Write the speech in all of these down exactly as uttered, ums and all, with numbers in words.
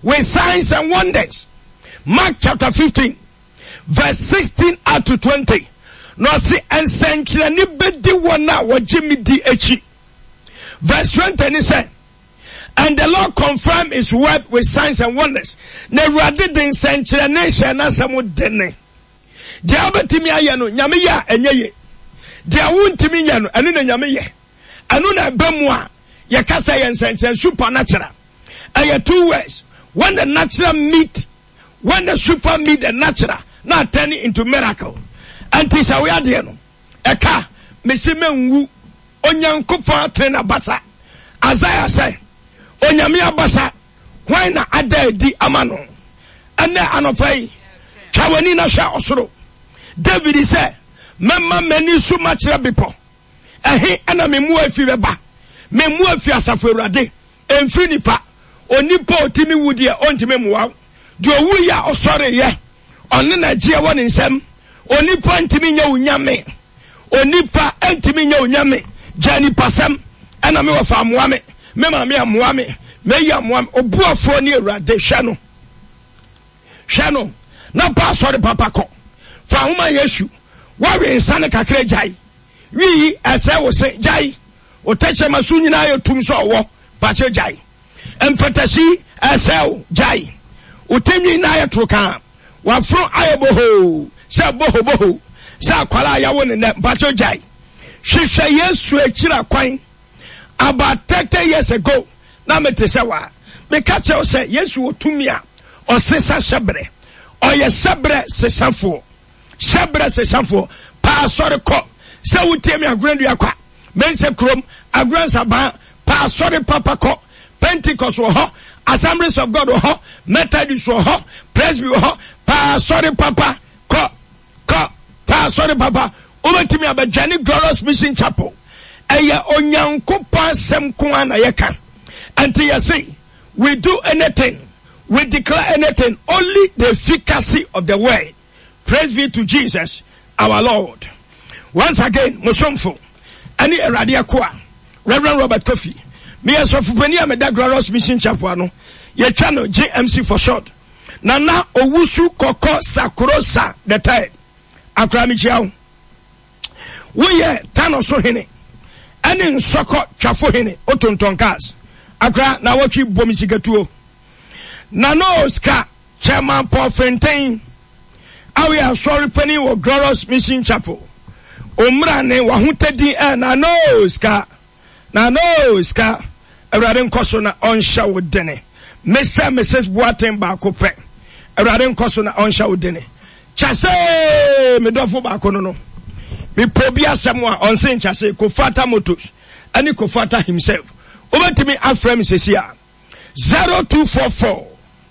with signs and wonders. Mark chapter fifteen, verse sixteen out to twenty. No see ensenchira ni bedi wona wajimi di echi. Verse twenty ni say, and the Lord confirmed his word with signs and wonders. Ne radi den ensenchira ne sha na samu dene. Dia betimi aye no nyame ya enye ye. Dia wuntimi nya no enu na nyame ye. Anu na bamu a ye kasa ye ensenchira supernatural. Aye two words. When the natural meet, when the super meet the natural, now turn it into miracle. And this is how we are no. Eka, mesi mengu, onyankopa train abasa. Isaiah say, onyami abasa, why na ade di amano. Ane anofai, chawani na sha osoro. David say, mema meni su machira bipo. Ehi ena memu efi beba. Memu efi asafo Awurade. Emfi nipa. Onipa otimi wudi e ontime muwa. Do wu ya osore ye. Oni na jia woni nsem. Onipa ntimi nya unyame. Onipa ntimi nya unyame. Jani pasem ana me wa fa muame. Me ma me amuame. Me ya muame. Obuafo ni Awurade hwano. Hwano. Na pa sori papa ko. Fa homa Yesu. Wa we nsane kakra jai. Wi ese wo se jai. O teche masu nyina yo tum so wo. Pa che jai. Empathy asel jai utemi na ya troka wa fro ayeboho se boho boho se akwala ya woni ne mpacho jai hwehwe Yesu akira kwan about thirty years ago na mete se wa me ka che se Yesu otumi a osesa shebre oye shebre sesafo shebre sesafo pa sori ko se utemi agrandu akwa mense krom agransa ba pa sori papa ko Pentecost wo ho, Assemblies of God wo ho, Methodist wo ho, Presby wo ho, pa sorry papa, ko, ko, pa sorry papa, ubetimi abajani Glorious Mission Chapel. Eye onyankopa sem ko na yeka. Until you say, we do anything, we declare anything, only the efficacy of the word. Praise be to Jesus, our Lord. Once again, Musomfo, any Eradia Kwa, Reverend Robert Kofi, me as of Venia Meda Glorious Mission Chapel, ye channel J M C for short. Nana Owusu Koko Sakurosa the third. Akrami Chiao. We ye Tano Sohene. And in Soko Chafohene, Otontonkas. Akra na wachi bomisigatuo. Nano Ska Chairman Paul Fontaine. Awe are sorry penny or Glorious Mission Chapel. Umrane wahutedi e nano Ska. Nano Ska. Eraden koso na onsha wodene. Mister Missus Boateng ba kope. Eraden koso na onsha wodene. Chase me dofo ba kono no. Me probia semwa onsen chase ko fata motos. Ani ko fata himself. Obetimi afrem sesia. zero two four four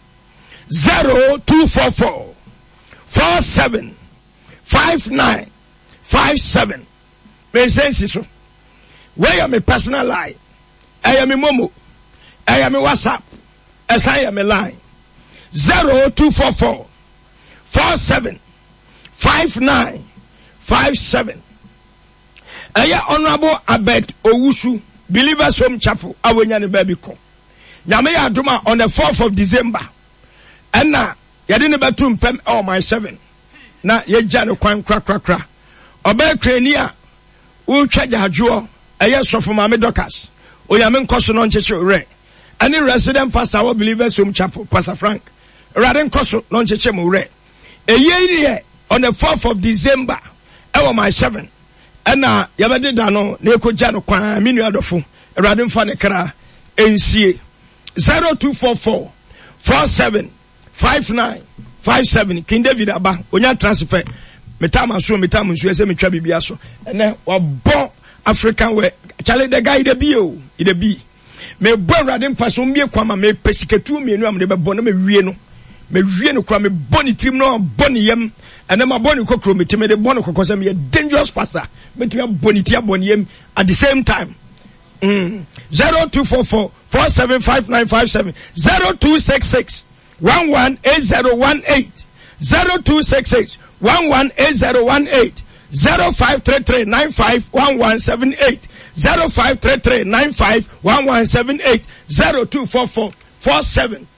zero two four four four seven five nine five seven. Me sense so. Where am my personal line? I am a Momo. I am a WhatsApp. As I am a line. Zero two four four four seven five nine five seven. Aya Honorable Abed Owusu, Believers Home Chapel, Awenyane Baby Ko. Nyame ya aduma on the fourth of December. And na yadine batum pem oh my seven. Na ye jano kwan kra kra kra. Obe krenia u chaja ajuo aya sofo mame dokas. Oyame nkoso no ncheche ore. Any resident pastor wa Believers Home Chapel, Pastor Frank. Raden nkoso no ncheche mo ore. Eye on the fourth of December. Ewo my seven. Ena yabede da no na ekoja no kwan minu adofo. Raden fa ne kra ensie. zero two four four four seven five nine five seven. King David aba onya transfer metama so metama nsu ese metwa bibia so ene wabon African we chale the guy de bi o ide bi me bo Awurade mpaso mbie kwama me pesiketu mienu am de be bo na me wie no me wie no kwa me boni trim no boni yam ene ma boni kokro me time de boni kokose me dangerous pastor me timi boni tia boni yam at the same time. Mm. Zero two four four four seven five nine five seven zero two six six one one eight zero one eight zero two six six one one eight zero one eight zero five three three nine five one one seven eight zero five three three nine five one one seven eight zero two four four four seven